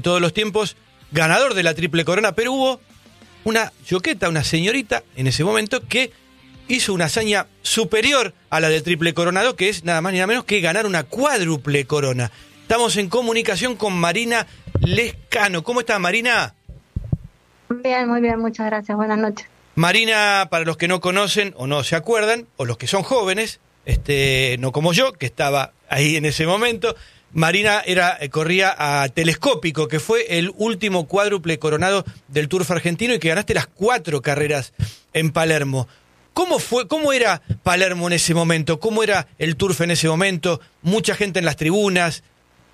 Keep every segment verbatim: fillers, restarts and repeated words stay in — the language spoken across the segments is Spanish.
todos los tiempos, ganador de la Triple Corona, pero hubo una yoqueta, una señorita en ese momento que hizo una hazaña superior a la del Triple Coronado, que es nada más ni nada menos que ganar una cuádruple corona. Estamos en comunicación con Marina Lescano. ¿Cómo está, Marina? Bien, muy bien, muchas gracias. Buenas noches. Marina, para los que no conocen o no se acuerdan, o los que son jóvenes, este, no como yo, que estaba ahí en ese momento, Marina era corría a Telescópico, que fue el último cuádruple coronado del Turf argentino y que ganaste las cuatro carreras en Palermo. ¿Cómo fue, cómo era Palermo en ese momento? ¿Cómo era el Turf en ese momento? ¿Mucha gente en las tribunas?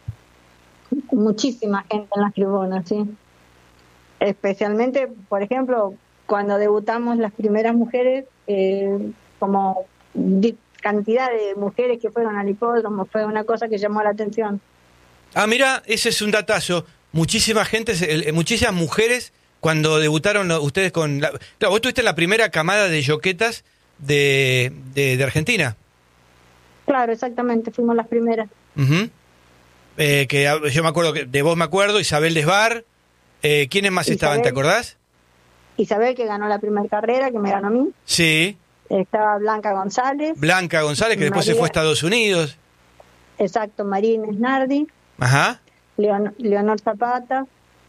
Muchísima gente en las tribunas, sí. Especialmente, por ejemplo, cuando debutamos las primeras mujeres, eh, como cantidad de mujeres que fueron al hipódromo, fue una cosa que llamó la atención. Ah, mira, ese es un datazo. Muchísima gente, eh, muchísimas mujeres cuando debutaron ustedes con... La, claro, vos tuviste la primera camada de yoquetas de, de, de Argentina. Claro, exactamente, fuimos las primeras. Uh-huh. eh, que yo me acuerdo, que de vos me acuerdo, Isabel Desbar. Eh, ¿Quiénes más Isabel, estaban, te acordás? Isabel, que ganó la primera carrera, que me ganó a mí. Sí. Estaba Blanca González. Blanca González, que María, después se fue a Estados Unidos. Exacto, María Nardi. Ajá. Leon, Leonor Zapata.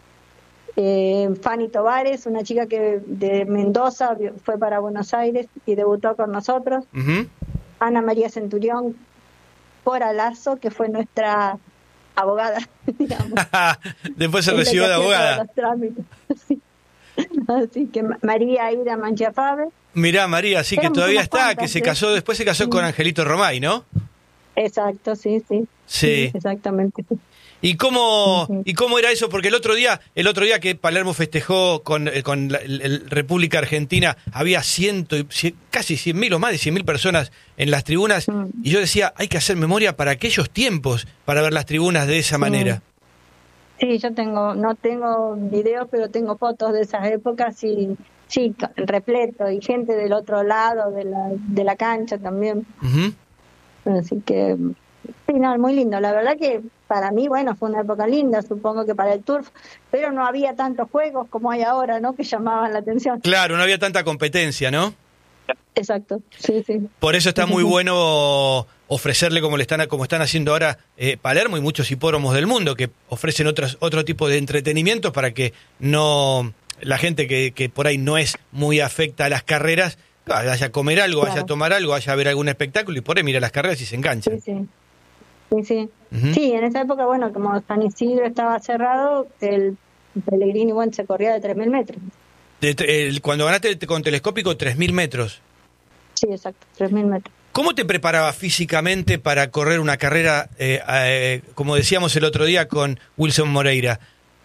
Eh, Fanny Tovares, una chica que de Mendoza fue para Buenos Aires y debutó con nosotros. Uh-huh. Ana María Centurión. Cora Lazo, que fue nuestra abogada, digamos. Después se recibió de abogada. Sí. Así que María Aida Manchiafabe. Mirá, María, sí, que todavía está, cuantas, que se casó, después se casó sí. con Angelito Romay, ¿no? Exacto, sí, sí. Sí. sí exactamente. Sí. ¿Y cómo uh-huh. y cómo era eso? Porque el otro día, el otro día que Palermo festejó con, con la el, el República Argentina, había ciento, cien, casi cien mil o más de cien mil personas en las tribunas, uh-huh. y yo decía, hay que hacer memoria para aquellos tiempos, para ver las tribunas de esa manera. Sí, yo tengo, no tengo videos, pero tengo fotos de esas épocas y sí, repleto, y gente del otro lado de la, de la cancha también. Uh-huh. Así que, sí, no, muy lindo. La verdad que para mí, bueno, fue una época linda, supongo que para el Turf, pero no había tantos juegos como hay ahora, ¿no?, que llamaban la atención. Claro, no había tanta competencia, ¿no? Exacto, sí, sí. Por eso está muy bueno ofrecerle, como le están como están haciendo ahora eh, Palermo y muchos hipódromos del mundo, que ofrecen otros otro tipo de entretenimientos para que no la gente que, que por ahí no es muy afecta a las carreras vaya a comer algo, claro. vaya a tomar algo, vaya a ver algún espectáculo y por ahí mira las carreras y se engancha. Sí, sí. Sí, sí. Uh-huh. Sí, en esa época, bueno, como San Isidro estaba cerrado, el Pellegrini, bueno, se corría de tres mil metros. De, el, cuando ganaste con Telescópico, tres mil metros. Sí, exacto, tres mil metros. ¿Cómo te preparabas físicamente para correr una carrera, eh, eh, como decíamos el otro día con Wilson Moreira,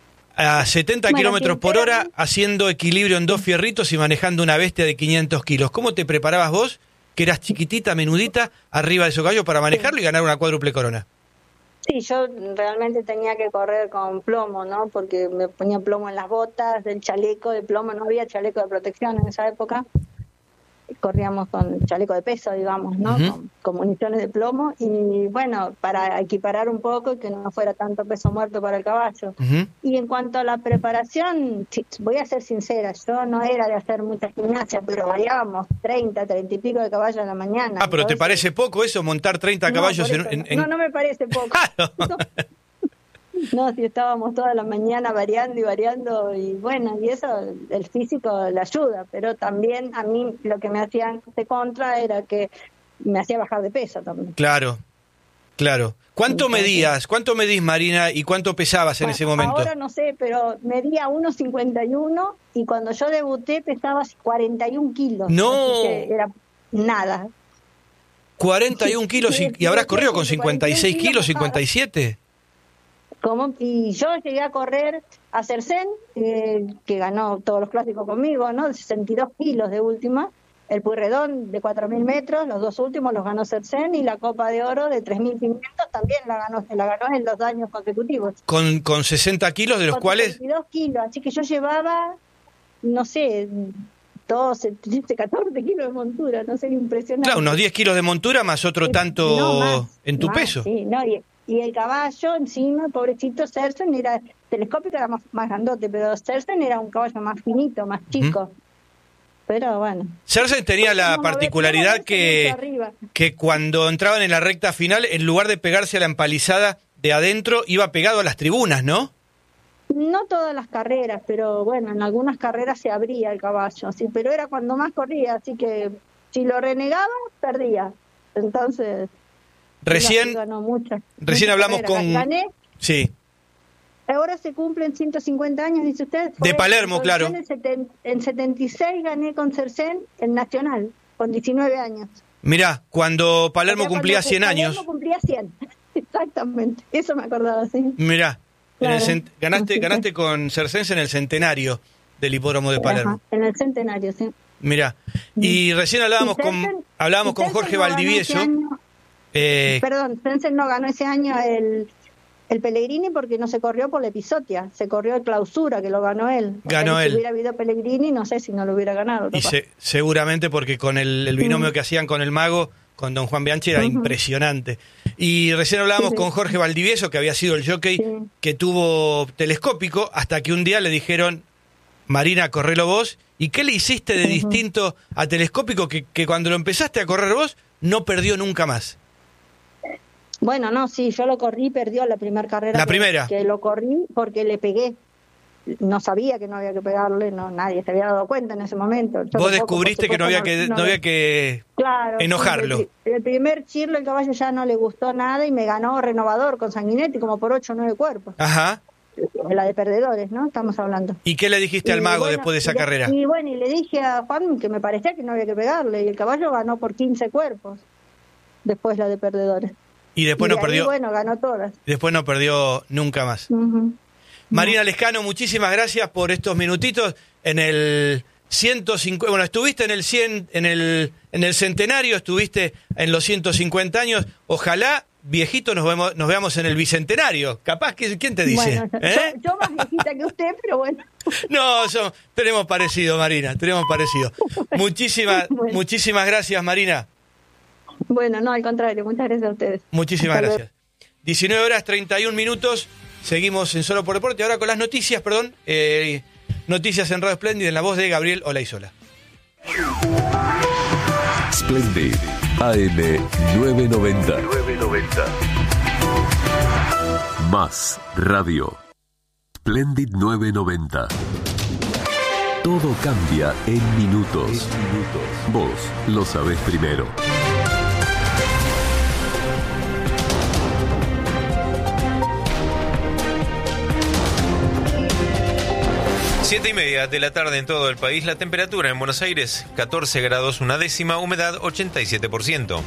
a setenta bueno, kilómetros por hora, haciendo equilibrio en dos fierritos y manejando una bestia de quinientos kilos? ¿Cómo te preparabas vos, que eras chiquitita, menudita, arriba de esos gallos para manejarlo y ganar una cuádruple corona? Sí, yo realmente tenía que correr con plomo, ¿no? Porque me ponía plomo en las botas, del chaleco de plomo, no había chaleco de protección en esa época. Corríamos con chaleco de peso, digamos, ¿no? Uh-huh. Con, con municiones de plomo y, bueno, para equiparar un poco y que no fuera tanto peso muerto para el caballo. Uh-huh. Y en cuanto a la preparación, voy a ser sincera, yo no era de hacer mucha gimnasia, pero variábamos treinta, treinta y pico de caballos en la mañana. Ah, pero entonces, ¿te parece poco eso, montar treinta no, caballos en, en, en...? No, no me parece poco. Claro. No. No, si estábamos toda la mañana variando y variando y bueno, y eso el físico le ayuda, pero también a mí lo que me hacían de contra era que me hacía bajar de peso también. Claro, claro. ¿Cuánto Entonces, medías? ¿Cuánto medís, Marina, y cuánto pesabas en bueno, ese momento? Ahora no sé, pero medía uno cincuenta y uno y cuando yo debuté pesaba cuarenta y un kilos. No. Así que era nada. cuarenta y un kilos y, y habrás corrido con cincuenta y seis kilos, cincuenta y siete. Como, y yo llegué a correr a Cercén, eh, que ganó todos los clásicos conmigo, ¿no? De sesenta y dos kilos de última. El Puyredón de cuatro mil metros, los dos últimos los ganó Cercén, y la Copa de Oro de tres mil quinientos también la ganó, la ganó en dos años consecutivos. Con, con sesenta kilos, de los con cuales... sesenta y dos kilos, así que yo llevaba, no sé, doce, trece, catorce kilos de montura, no sé, impresionante. Claro, unos diez kilos de montura más otro tanto no, más, en tu más, peso. Sí, no, y, y el caballo encima, pobrecito Cersen, era telescópico, era más, más grandote, pero Cersen era un caballo más finito, más chico. Uh-huh. Pero bueno. Cersen tenía la particularidad que, que cuando entraban en la recta final, en lugar de pegarse a la empalizada de adentro, iba pegado a las tribunas, ¿no? No todas las carreras, pero bueno, en algunas carreras se abría el caballo, sí, pero era cuando más corría, así que si lo renegaba, perdía. Entonces, recién, ganó muchas, recién muchas hablamos carreras. con... Gané. Sí. Ahora se cumplen ciento cincuenta años, dice usted. De Palermo, claro. En, seten, en setenta y seis gané con Cersen el Nacional, con diecinueve años. Mirá, cuando Palermo o sea, cumplía cuando cien Palermo años. cumplía cien, exactamente. Eso me acordaba, sí. Mirá, claro. en el cent... ganaste, sí, ganaste sí. con Cercense en el centenario del hipódromo de Palermo. Ajá, en el centenario, sí. Mirá, y recién hablábamos y Cersen, con hablábamos con Jorge no Valdivieso. Eh... Perdón, Cersen no ganó ese año el... El Pellegrini porque no se corrió por la Episotia, se corrió el Clausura, que lo ganó él. Ganó él. Si hubiera habido Pellegrini, no sé si no lo hubiera ganado. Y se, seguramente porque con el, el binomio sí. que hacían con el mago, con don Juan Bianchi, era uh-huh. impresionante. Y recién hablábamos sí, sí. con Jorge Valdivieso, que había sido el jockey sí. que tuvo telescópico, hasta que un día le dijeron, Marina, correlo vos. ¿Y qué le hiciste de uh-huh. distinto a telescópico que, que cuando lo empezaste a correr vos, no perdió nunca más? Bueno, no, sí, yo lo corrí, perdió la primera carrera. La que, primera. Que lo corrí porque le pegué. No sabía que no había que pegarle, no, nadie se había dado cuenta en ese momento. Yo Vos descubriste que no había que, no, no había que claro, enojarlo. Sí, el, el primer chirlo el caballo ya no le gustó nada y me ganó renovador con Sanguinetti como por ocho o nueve cuerpos. Ajá. La de perdedores, ¿no? Estamos hablando. ¿Y qué le dijiste y, al mago bueno, después de esa y, carrera? Y bueno, y le dije a Juan que me parecía que no había que pegarle y el caballo ganó por quince cuerpos después la de perdedores. Y después y no ahí, perdió. Bueno, ganó todas. Después no perdió nunca más. Uh-huh. Marina no. Lescano, muchísimas gracias por estos minutitos en el ciento cincuenta. Bueno, estuviste en el cien, en el en el centenario, estuviste en los ciento cincuenta años. Ojalá, viejito, nos vemos, nos veamos en el bicentenario. Capaz que quién te dice. Bueno, ¿Eh? yo, yo más viejita que usted, pero bueno. No, yo, tenemos parecido, Marina, tenemos parecido. Muchísimas, bueno. muchísimas gracias, Marina. Bueno, no, al contrario, muchas gracias a ustedes. Muchísimas Hasta gracias. Luego. diecinueve horas treinta y un minutos, seguimos en Solo por Deporte, ahora con las noticias, perdón, eh, noticias en Radio Splendid en la voz de Gabriel Olaizola. Splendid, A M novecientos noventa. novecientos noventa. Más Radio. Splendid novecientos noventa. Todo cambia en minutos. En minutos. Vos lo sabés primero. Siete y media de la tarde en todo el país. La temperatura en Buenos Aires, catorce grados una décima, humedad ochenta y siete por ciento.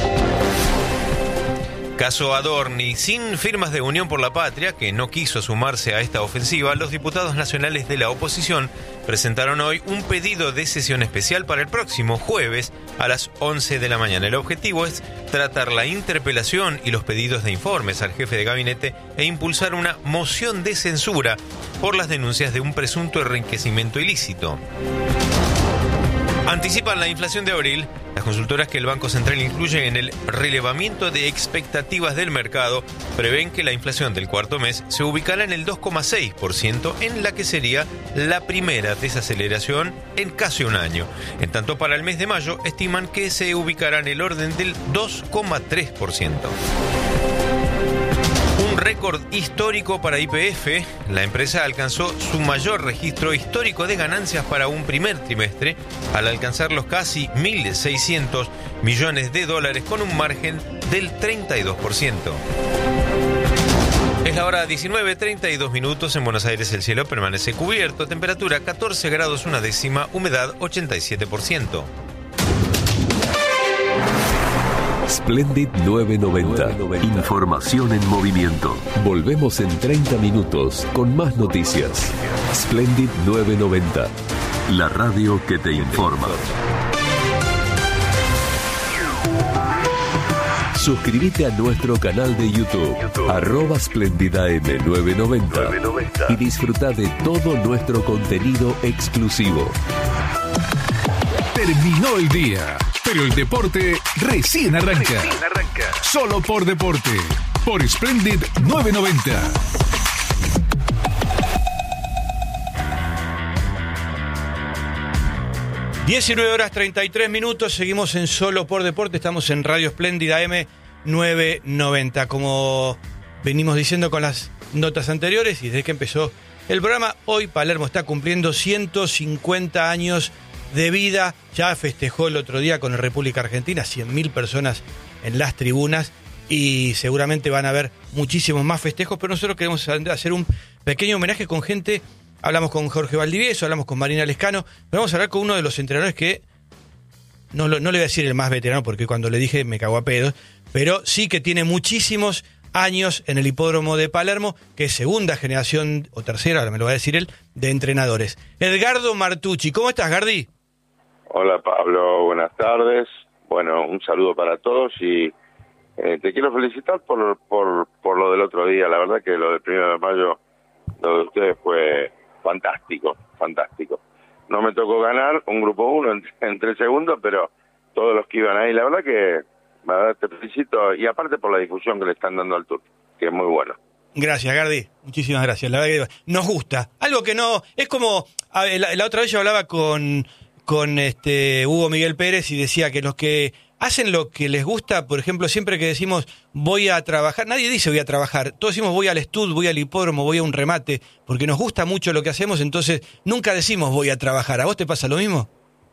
Caso Adorni. Sin firmas de Unión por la Patria, que no quiso sumarse a esta ofensiva, los diputados nacionales de la oposición presentaron hoy un pedido de sesión especial para el próximo jueves a las once de la mañana. El objetivo es tratar la interpelación y los pedidos de informes al jefe de gabinete e impulsar una moción de censura por las denuncias de un presunto enriquecimiento ilícito. Anticipan la inflación de abril. Las consultoras que el Banco Central incluye en el relevamiento de expectativas del mercado prevén que la inflación del cuarto mes se ubicará en el dos coma seis por ciento, en la que sería la primera desaceleración en casi un año. En tanto, para el mes de mayo estiman que se ubicará en el orden del dos coma tres por ciento. Un récord histórico para Y P F. La empresa alcanzó su mayor registro histórico de ganancias para un primer trimestre, al alcanzar los casi mil seiscientos millones de dólares con un margen del treinta y dos por ciento. Es la hora diecinueve treinta y dos minutos. En Buenos Aires el cielo permanece cubierto, temperatura catorce grados una décima, humedad ochenta y siete por ciento. Splendid novecientos noventa. Información en movimiento. Volvemos en treinta minutos con más noticias. Splendid novecientos noventa. La radio que te informa. Suscríbete a nuestro canal de YouTube, YouTube. arroba Splendid A M novecientos noventa, y disfruta de todo nuestro contenido exclusivo. Terminó el día, pero el deporte recién arranca. Recién arranca. Solo por Deporte. por Splendid nueve noventa. diecinueve horas treinta y tres minutos, seguimos en Solo por Deporte, estamos en Radio Splendid A M nueve noventa. Como venimos diciendo con las notas anteriores y desde que empezó el programa, hoy Palermo está cumpliendo ciento cincuenta años de vida. Ya festejó el otro día con el República Argentina, cien mil personas en las tribunas y seguramente van a haber muchísimos más festejos, pero nosotros queremos hacer un pequeño homenaje con gente. Hablamos con Jorge Valdivieso, hablamos con Marina Lescano, pero vamos a hablar con uno de los entrenadores que, no, no le voy a decir el más veterano, porque cuando le dije me cagó a pedos, pero sí que tiene muchísimos años en el hipódromo de Palermo, que es segunda generación, o tercera, ahora me lo va a decir él, de entrenadores. Edgardo Martucci, ¿cómo estás, Gardi? Hola, Pablo, buenas tardes. Bueno, un saludo para todos y eh, te quiero felicitar por, por, por lo del otro día. La verdad que lo del primero de mayo, lo de ustedes fue fantástico, fantástico. No me tocó ganar un grupo uno en, en tres segundos, pero todos los que iban ahí, la verdad que la verdad te felicito, y aparte por la difusión que le están dando al Tour, que es muy bueno. Gracias, Gardi, muchísimas gracias. La verdad que nos gusta. Algo que no, es como, a ver, la, la otra vez yo hablaba con, con este Hugo Miguel Pérez y decía que los que hacen lo que les gusta, por ejemplo, siempre que decimos voy a trabajar, nadie dice voy a trabajar, todos decimos voy al estudio, voy al hipódromo, voy a un remate, porque nos gusta mucho lo que hacemos, entonces nunca decimos voy a trabajar. ¿A vos te pasa lo mismo?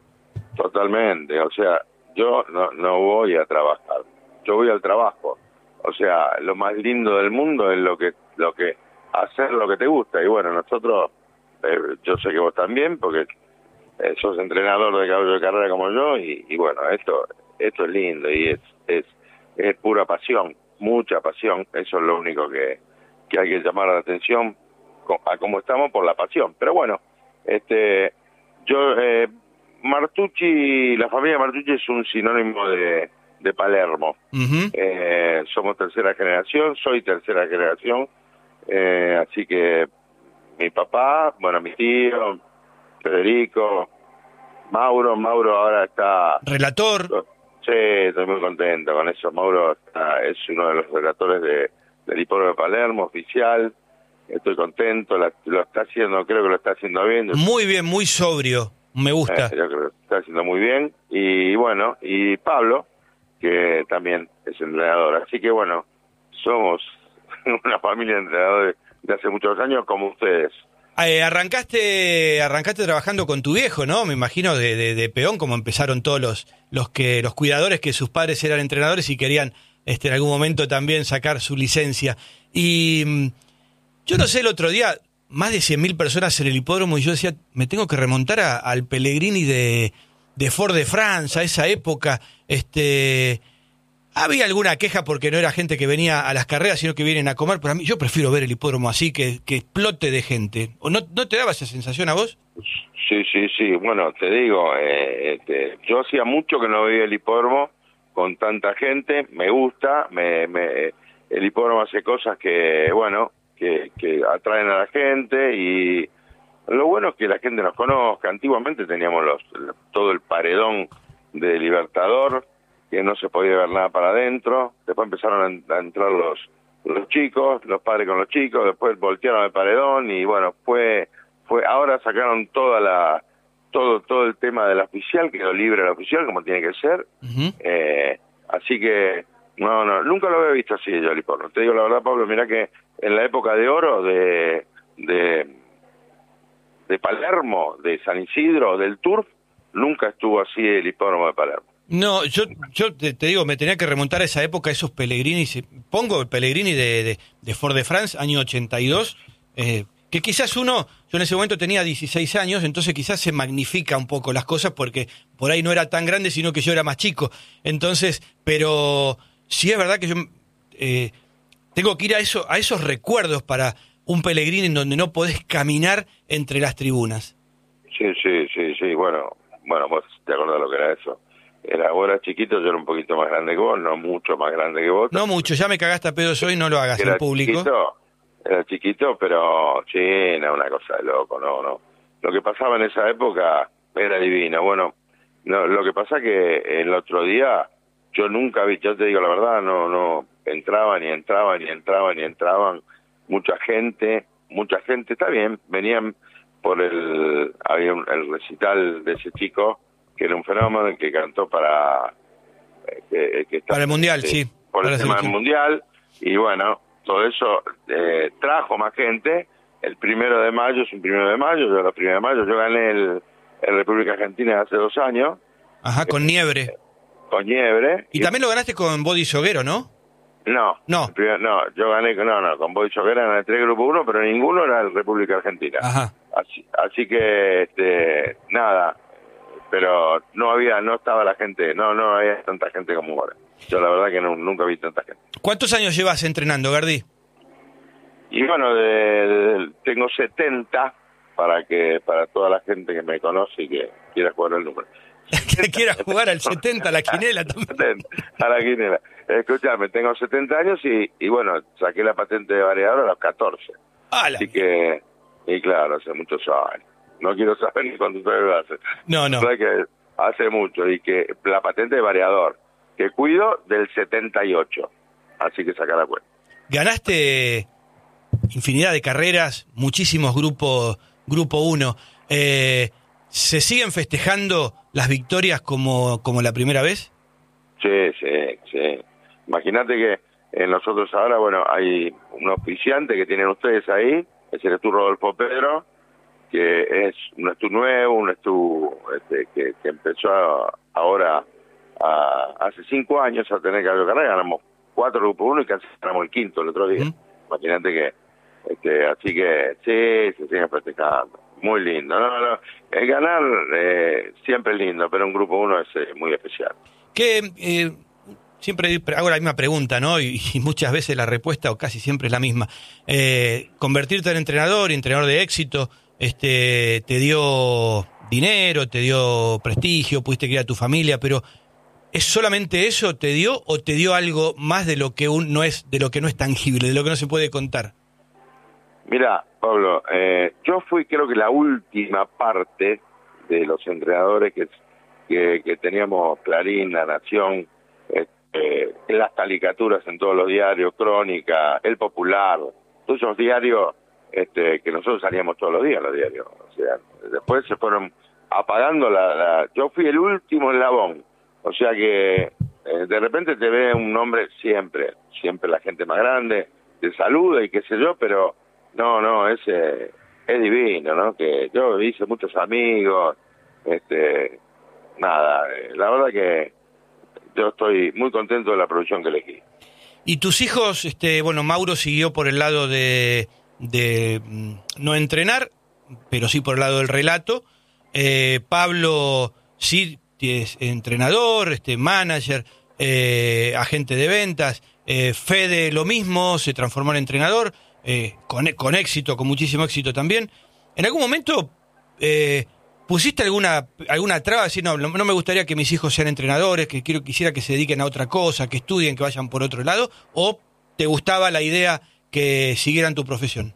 Totalmente, o sea, yo no, no voy a trabajar, yo voy al trabajo. O sea, lo más lindo del mundo es lo que, lo que, hacer lo que te gusta. Y bueno, nosotros, eh, yo sé que vos también, porque eh, sos entrenador de caballo de carrera como yo, y, y bueno, esto... Esto es lindo y es, es es pura pasión, mucha pasión. Eso es lo único que, que hay que llamar la atención a cómo estamos, por la pasión. Pero bueno, este yo eh, Martucci, la familia Martucci es un sinónimo de, de Palermo. Uh-huh. eh, somos tercera generación, soy tercera generación, eh, así que mi papá, bueno, mi tío, Federico, Mauro, Mauro ahora está... Relator. Sí, estoy muy contento con eso. Mauro está, es uno de los relatores de, del hipódromo de Palermo, oficial. Estoy contento, la, lo está haciendo, creo que lo está haciendo bien. Muy bien, muy sobrio, me gusta. Eh, yo creo que lo está haciendo muy bien. Y bueno, y Pablo, que también es entrenador. Así que bueno, somos una familia de entrenadores de hace muchos años como ustedes. Eh, arrancaste arrancaste trabajando con tu viejo, ¿no? Me imagino de, de, de peón, como empezaron todos los los que los cuidadores que sus padres eran entrenadores y querían este en algún momento también sacar su licencia. Y yo no sé, el otro día, más de cien mil personas en el hipódromo, y yo decía, me tengo que remontar a, al Pellegrini de, de Fort de France, a esa época. Este... Había alguna queja porque no era gente que venía a las carreras, sino que vienen a comer, pero a mí yo prefiero ver el hipódromo así, que, que explote de gente. ¿O no, no te daba esa sensación a vos? Sí, sí, sí. Bueno, te digo, eh, este, yo hacía mucho que no veía el hipódromo con tanta gente. Me gusta, me, me, el hipódromo hace cosas que, bueno, que, que atraen a la gente, y lo bueno es que la gente nos conozca. Antiguamente teníamos los, todo el paredón de Libertador, que no se podía ver nada para adentro. Después empezaron a entrar los los chicos, los padres con los chicos, después voltearon el paredón y bueno, fue fue ahora sacaron toda la todo todo el tema del oficial, quedó libre el oficial como tiene que ser. Uh-huh. eh, así que no, no, nunca lo había visto así yo el hipódromo. Te digo la verdad, Pablo, mirá que en la época de oro de de de Palermo, de San Isidro, del Turf, nunca estuvo así el hipódromo de Palermo. No, yo yo te, te digo, me tenía que remontar a esa época, esos Pellegrini, pongo el Pellegrini de, de, de Fort de France, año ochenta y dos, eh, que quizás uno, yo en ese momento tenía dieciséis años, entonces quizás se magnifica un poco las cosas porque por ahí no era tan grande, sino que yo era más chico. Entonces, pero sí es verdad que yo eh, tengo que ir a, eso, a esos recuerdos para un Pellegrini en donde no podés caminar entre las tribunas. Sí, sí, sí, sí, bueno, bueno, vos te acordás lo que era eso. Era, vos eras chiquito, yo era un poquito más grande que vos, no mucho más grande que vos. No mucho, ya me cagaste a pedos hoy, no lo hagas en público. Chiquito, era chiquito, pero sí, era una cosa de loco, no, no. Lo que pasaba en esa época era divino. Bueno, no, lo que pasa que el otro día, yo nunca vi, yo te digo la verdad, no, no, entraban y entraban y entraban y entraban, mucha gente, mucha gente, está bien, venían por el, había un, el recital de ese chico, que era un fenómeno, que cantó para... Eh, que, que está, para el Mundial, eh, sí. Por para el tema del Mundial, y bueno, todo eso eh, trajo más gente. El primero de mayo es un primero de mayo, yo el primero de mayo, yo gané el, el República Argentina hace dos años. Ajá, con Niebre. Eh, con Niebre. Y, y también lo ganaste con Body Soguero, ¿no? No, no, primer, no, yo gané, no, no, con Body Soguera gané tres grupo uno, pero ninguno era el República Argentina. Ajá. Así, así que, este, nada, pero no había, no estaba la gente, no, no había tanta gente como ahora. Yo la verdad que no, nunca vi tanta gente. ¿Cuántos años llevas entrenando, Gardi? Y bueno, de, de, tengo setenta para que para toda la gente que me conoce y que quiera jugar el número. Que quiera jugar al setenta, a la quinela también. A la quinela. Escuchame, tengo setenta años y, y bueno, saqué la patente de variador a los catorce. ¡Hala! Así que, y claro, hace muchos años. No quiero saber ni cuánto ustedes lo hacen. No, no. O sea que hace mucho, y que la patente de variador, que cuido del setenta y ocho. Así que saca la cuenta. Ganaste infinidad de carreras, muchísimos grupos, grupo uno. Eh, ¿Se siguen festejando las victorias como, como la primera vez? Sí, sí, sí. Imagínate que en nosotros ahora, bueno, hay un auspiciante que tienen ustedes ahí, ese eres tú, Rodolfo Pedro, que es un estu nuevo, un estu este, que, que empezó a, ahora a, hace cinco años a tener que haber carrera. Ganamos cuatro grupos uno y casi ganamos el quinto el otro día. ¿Mm? Imagínate que, este, así que sí, se siguen festejando. Muy lindo. No, no, el ganar eh, siempre es lindo, pero un grupo uno es eh, muy especial. Que eh, siempre hago la misma pregunta, ¿no? Y, y muchas veces la respuesta, o casi siempre es la misma. Eh, convertirte en entrenador y entrenador de éxito, este, te dio dinero, te dio prestigio, pudiste criar a tu familia, pero ¿es solamente eso te dio o te dio algo más de lo que un, no es, de lo que no es tangible, de lo que no se puede contar? Mira, Pablo, eh, yo fui creo que la última parte de los entrenadores que, que, que teníamos Clarín, La Nación, eh, las caricaturas en todos los diarios, Crónica, El Popular, todos esos diarios este, que nosotros salíamos todos los días, los diarios. O sea, después se fueron apagando la... la yo fui el último eslabón, o sea que eh, de repente te ve un nombre siempre, siempre la gente más grande, te saluda y qué sé yo, pero... No, no, es, eh, es divino, ¿no? Que yo hice muchos amigos, este, nada, eh, la verdad que yo estoy muy contento de la profesión que elegí. Y tus hijos, este, bueno, Mauro siguió por el lado de, de no entrenar, pero sí por el lado del relato. Eh, Pablo sí es entrenador, este, manager, eh, agente de ventas. Eh, Fede lo mismo, se transformó en entrenador. Eh, con, con éxito, con muchísimo éxito también. ¿En algún momento eh, pusiste alguna alguna traba? Decir, no, no me gustaría que mis hijos sean entrenadores, que quiero quisiera que se dediquen a otra cosa, que estudien, que vayan por otro lado, ¿o te gustaba la idea que siguieran tu profesión?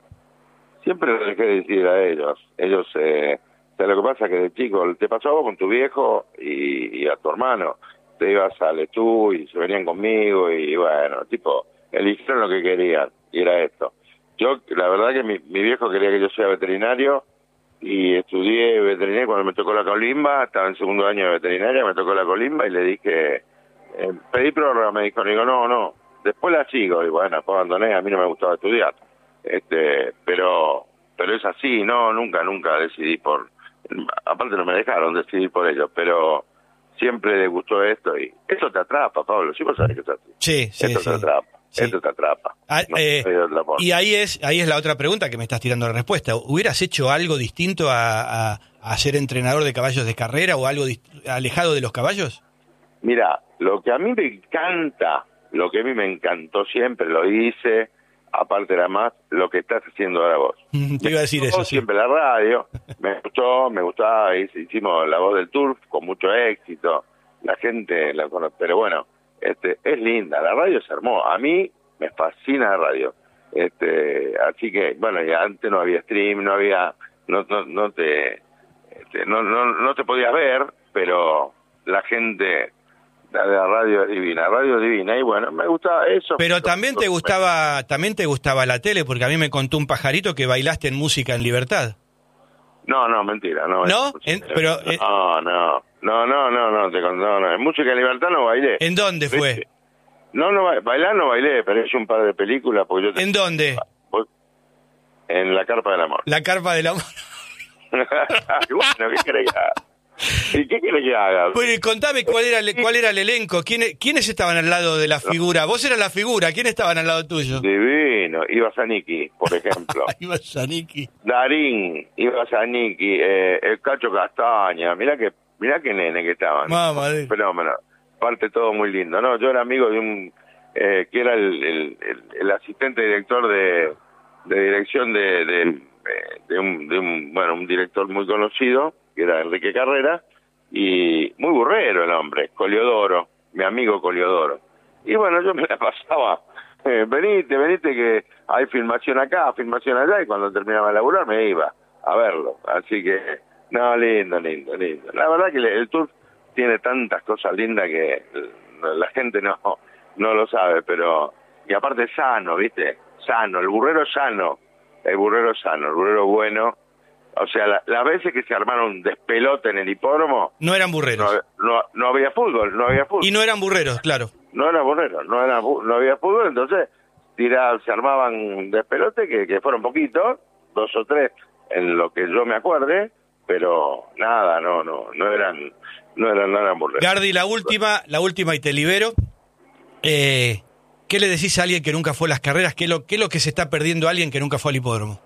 Siempre les dejé decir a ellos. Ellos, eh, o sea, lo que pasa es que de chico, te pasó a vos con tu viejo y, y a tu hermano. Te ibas al Letú y se venían conmigo y bueno, tipo, eligieron lo que querían. Y era esto. Yo, la verdad que mi, mi viejo quería que yo sea veterinario y estudié veterinaria. Cuando me tocó la colimba, estaba en segundo año de veterinaria, me tocó la colimba y le dije, eh, pedí prórroga, me dijo, digo, no, no, después la sigo. Y bueno, después abandoné, a mí no me gustaba estudiar. este Pero pero es así, no, nunca, nunca decidí por... Aparte no me dejaron decidir por ellos, pero siempre les gustó esto y esto te atrapa, Pablo, sí vos sabés que es así. Sí, sí, esto sí. te atrapa. Sí. Esto te atrapa. Ah, no, eh, no y ahí es ahí es la otra pregunta que me estás tirando la respuesta. ¿Hubieras hecho algo distinto a, a, a ser entrenador de caballos de carrera o algo alejado de los caballos? Mira, lo que a mí me encanta, lo que a mí me encantó siempre, lo hice, aparte era más, lo que estás haciendo ahora vos. Te iba a decir me eso, gustó sí. Siempre la radio, me gustó, me gustaba, hicimos La Voz del Turf con mucho éxito, la gente, la, pero bueno, este es linda, la radio es hermosa, a mí me fascina la radio, este así que bueno, ya antes no había stream, no había, no no, no te este, no, no no te podías ver, pero la gente La, la radio es divina, radio es divina, y bueno, me gustaba eso. Pero también te gustaba, también te gustaba la tele, porque a mí me contó un pajarito que bailaste en Música en Libertad. No, no, mentira, no. ¿No? En, pero, no, eh, no, no, no, no, no, no, te conté, no, no, en Música en Libertad no bailé. ¿En dónde fue? ¿Viste? No, no, bailar no bailé, pero hice un par de películas. Porque yo te... ¿En dónde? En La Carpa del Amor. La Carpa del Amor. Bueno, ¿qué querés que haga? ¿Y qué querés que haga? Bueno, y contame cuál era el, cuál era el elenco, ¿Quiénes, quiénes estaban al lado de la figura. Vos eras la figura, ¿quiénes estaban al lado tuyo? Divino, Iba Zanicki, por ejemplo. Iba Zanicki. Darín, Iba Zanicki, eh, el Cacho Castaña, mirá que, mirá que nene que estaban. Mamá de... Fenómeno, parte todo muy lindo, ¿no? Yo era amigo de un, eh, que era el, el, el, el asistente director de, de dirección de, de, de, un, de un, bueno, un director muy conocido, que era Enrique Carrera, y muy burrero el hombre, Coliodoro, mi amigo Coliodoro. Y bueno, yo me la pasaba, eh, venite, venite que hay filmación acá, filmación allá, y cuando terminaba de laburar me iba a verlo. Así que, no, lindo, lindo, lindo. La verdad que el tour tiene tantas cosas lindas que la gente no, no lo sabe, pero, y aparte es sano, ¿viste? Sano, el burrero es sano, el burrero es sano, el burrero bueno. O sea, la, las veces que se armaron despelote en el hipódromo... No eran burreros. No, no, no había fútbol, no había fútbol. Y no eran burreros, claro. No eran burreros, no, era, no había fútbol, entonces tira, se armaban despelote, que, que fueron poquitos, dos o tres, en lo que yo me acuerde, pero nada, no, no, no eran, no eran, no eran burreros. Gardi, la última, la última y te libero. Eh, ¿Qué le decís a alguien que nunca fue a las carreras? ¿Qué es lo, qué es lo que se está perdiendo a alguien que nunca fue al hipódromo?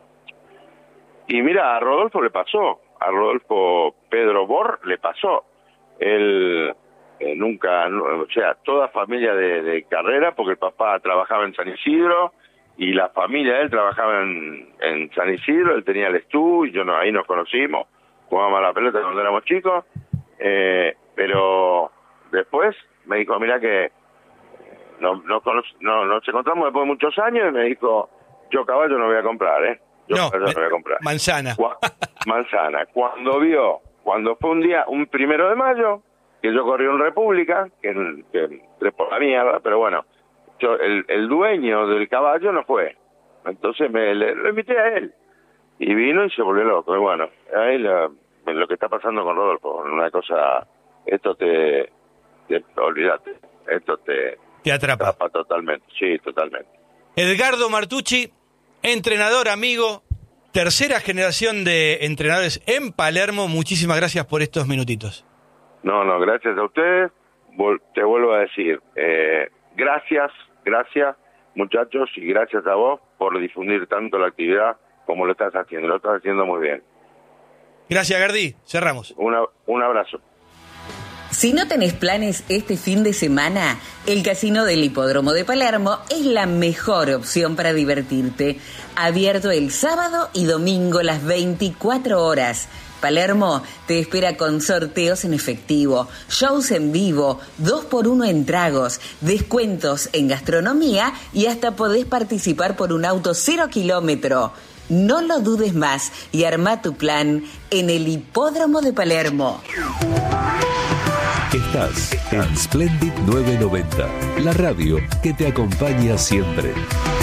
Y mira, a Rodolfo le pasó, a Rodolfo Pedro Bor le pasó. Él eh, nunca, no, o sea, toda familia de, de carrera, porque el papá trabajaba en San Isidro y la familia de él trabajaba en, en San Isidro, él tenía el estudio, y yo no, ahí nos conocimos, jugábamos a la pelota cuando éramos chicos, eh, pero después me dijo, mira que no, no, no, nos encontramos después de muchos años y me dijo, yo caballo no voy a comprar, ¿eh? Yo no, no voy a comprar. Manzana. Manzana. Cuando vio, cuando fue un día, un primero de mayo, que yo corrí en República, que, que, que por la mierda, pero bueno, yo, el, el dueño del caballo no fue. Entonces me le, lo invité a él. Y vino y se volvió loco. Y bueno, ahí lo, lo que está pasando con Rodolfo, una cosa, esto te, te olvídate, esto te, te atrapa. atrapa totalmente, sí, totalmente. Edgardo Martucci, entrenador, amigo, tercera generación de entrenadores en Palermo. Muchísimas gracias por estos minutitos. No, no, gracias a ustedes. Vol- te vuelvo a decir, eh, gracias, gracias muchachos, y gracias a vos por difundir tanto la actividad como lo estás haciendo. Lo estás haciendo muy bien. Gracias, Gardi. Cerramos. Una, un abrazo. Si no tenés planes este fin de semana, el Casino del Hipódromo de Palermo es la mejor opción para divertirte. Abierto el sábado y domingo las veinticuatro horas. Palermo te espera con sorteos en efectivo, shows en vivo, dos por uno en tragos, descuentos en gastronomía y hasta podés participar por un auto cero kilómetro. No lo dudes más y arma tu plan en el Hipódromo de Palermo. Estás en Splendid novecientos noventa, la radio que te acompaña siempre.